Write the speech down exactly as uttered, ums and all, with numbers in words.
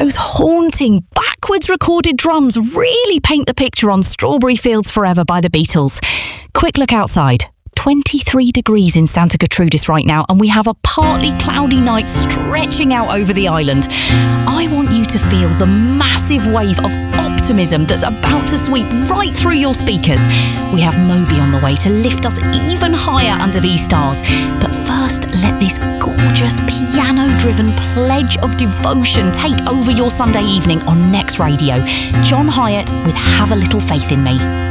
Those haunting, backwards recorded drums really paint the picture on Strawberry Fields Forever by the Beatles. Quick look outside. twenty-three degrees in Santa Gertrudis right now, and we have a partly cloudy night stretching out over the island. I want you to feel the massive wave of optimism that's about to sweep right through your speakers. We have Moby on the way to lift us even higher under these stars. But first, let this gorgeous piano-driven pledge of devotion take over your Sunday evening on Next Radio. John Hyatt with Have a Little Faith in Me.